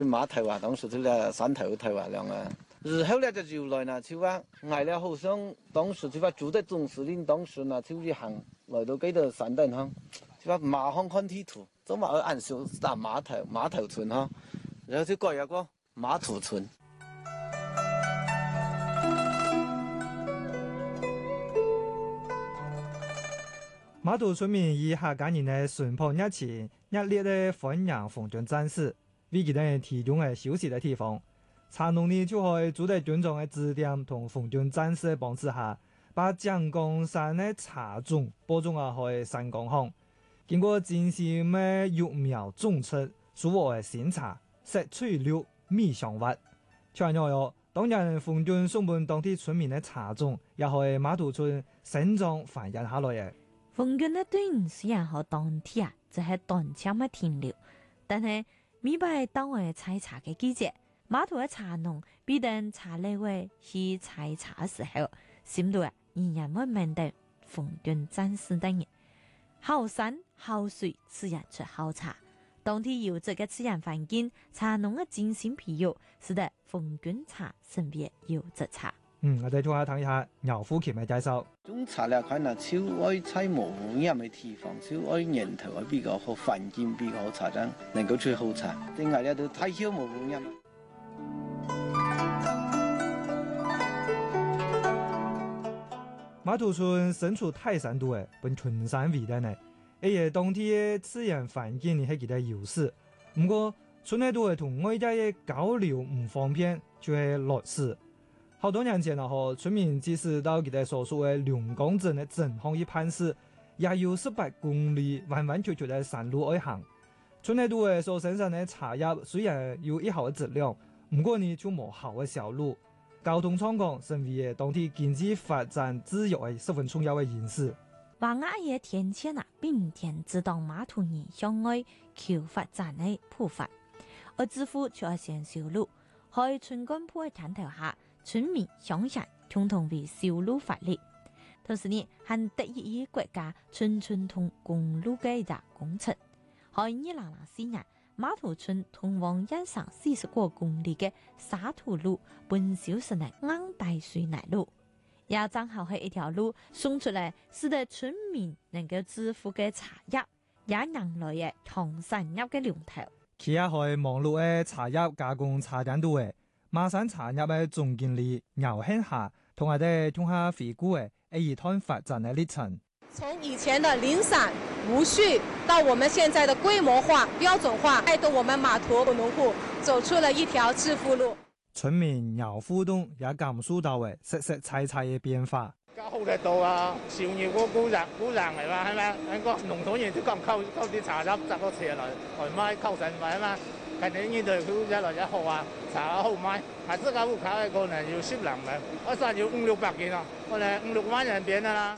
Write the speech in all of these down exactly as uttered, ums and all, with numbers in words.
碼頭啊，當時啲咧山頭頭啊兩啊，日後咧就就來呢，就話挨了好像當時就話住在總司令當時呢，就一行來到幾度山頂哈，就話馬上看地圖，就話按手打碼頭碼頭村哈，然後就改一個碼頭村。 碼頭村民以客家人嘅淳樸熱情，熱烈嘅歡迎馮軍戰士，為佢哋提供嘅休息嘅地方。茶農呢就喺駐地軍長嘅指點同馮軍戰士嘅幫助下，把井岡山嘅茶種播種啊去山崗鄉。經過精心嘅育苗種出，收穫嘅新茶，色翠綠，味香滑。全日有當日馮軍送本當地村民嘅茶種，也喺碼頭村生長繁衍下來嘅。 馮軍嘅隊伍雖然和當天啊，就係短暫嘅停留，但係每擺當為採茶嘅季節，碼頭嘅茶農必定茶類會去採茶時候，心度啊仍然會面對馮軍戰士等人。好山好水自然出好茶，當地優質嘅自然環境，茶農嘅精心培育，使得馮軍茶成為優質茶。 嗯，我哋再下睇一下姚富琴嘅介紹。 種茶咧，可能超愛採無污染嘅地方，超愛源頭啊比較好，環境比較好，茶真能夠出好茶。點解咧都太少無污染。 碼頭村身處泰山度嘅本群山圍內，而且當地嘅自然環境係佢哋優勢。不過村內度係同外界嘅交流唔方便，就係劣勢。好多年前啊，嗬，村民即使到佢哋所屬嘅龍崗鎮嘅鎮巷一攀市，也有十八公里彎彎曲曲嘅山路愛行。村內度嘅所生產嘅茶葉雖然有一好嘅質量，不過呢就冇好嘅銷路。交通暢通成為當地經濟發展自由嘅十分重要嘅因素。 話亞嘢天堑啊，並天指導碼頭人向外求發展嘅步伐，而支付就要先修路，喺村幹部嘅牽頭下。村民鄉親共同為修路發力，同時呢，還得益於國家村村通公路嘅一個工程。喺二零零四年，碼頭村通往燕省四十多公里嘅沙土路本修成了硬帶水泥路，也正好係一條路送出嚟，使得村民能夠致富嘅茶葉，也讓來嘅同產業嘅龍頭。 佢也係忙碌嘅茶葉加工茶店度嘅。馬山茶葉嘅總經理姚慶霞同我哋同下回顧嘅一段發展嘅歷程。 從以前的零散無序，到我們現在的規模化、標準化，帶動我們碼頭農戶走出了一條致富路。 村民姚富東也感受到嘅實實在在嘅變化。 而家好得到啊，少業嗰高人高人嚟嘛，係咪？喺個農場園都咁溝溝啲茶葉，摘個斜來來賣溝神賣啊嘛。近年呢度佢一來一號啊，茶好賣，係自家戶口嘅個人要十零萬，我實要五六百件啊，我哋五六萬人變啦。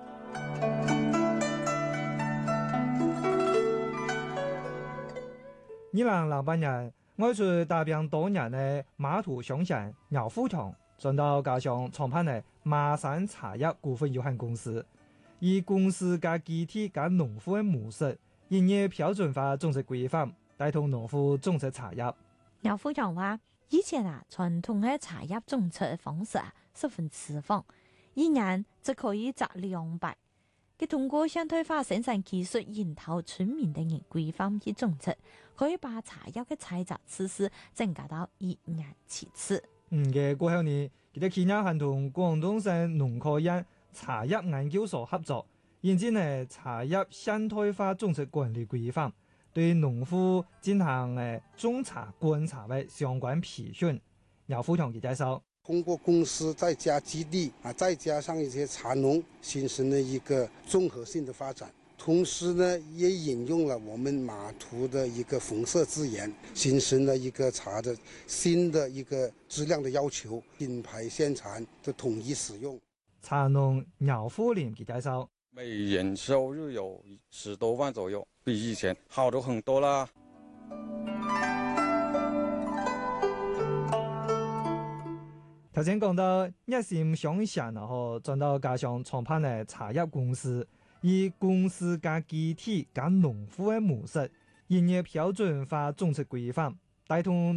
二零零八年，我從大病多年嘅碼頭鄉親姚富強轉到家鄉創辦嘅馬山茶葉股份有限公司，以公司加集體加農戶嘅模式，營業標準化種植規範。帶動農戶種植茶葉。 姚副長話：以前啊，傳統嘅茶葉種植方式啊，十分遲放，一年只可以摘兩百。佢通過現代化生產技術引導村民等人規範去種植，可以把茶葉嘅採摘次數增加到一年七次。 嗯嘅過後呢，佢哋企業還同廣東省農科院茶葉研究所合作，研製呢茶葉現代化種植管理規範。對農戶進行誒種茶觀察嘅相關培訓，姚富強嘅介紹。 通過公司再加基地啊，再加上一些茶農，形成了一個綜合性的發展。同時呢，也引用了我們碼頭的一個紅色資源，形成了一個茶的新的一個質量的要求，品牌宣傳的統一使用。 茶農姚富林嘅介紹。 每年收入有十多萬左右，比以前好咗很多啦。 頭先講到一心向善，然後轉到家鄉創辦嘅茶葉公司，以公司加集體加農戶嘅模式，營業標準化種植規範， 帶動